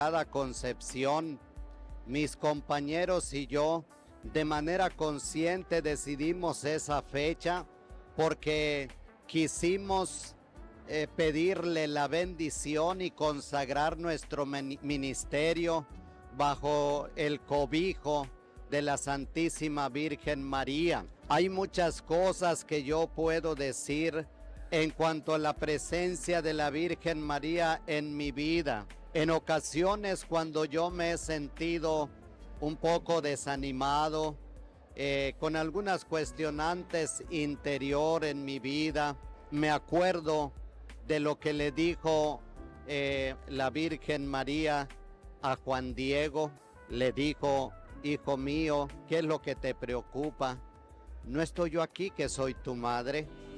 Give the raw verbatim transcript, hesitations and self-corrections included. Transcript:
Concepción, mis compañeros y yo, de manera consciente decidimos esa fecha porque quisimos eh, pedirle la bendición y consagrar nuestro ministerio bajo el cobijo de la Santísima Virgen María. Hay muchas cosas que yo puedo decir en cuanto a la presencia de la Virgen María en mi vida. En ocasiones cuando yo me he sentido un poco desanimado, eh, con algunas cuestionantes interior en mi vida, me acuerdo de lo que le dijo eh, la Virgen María a Juan Diego. Le dijo: hijo mío, ¿qué es lo que te preocupa? ¿No estoy yo aquí que soy tu madre?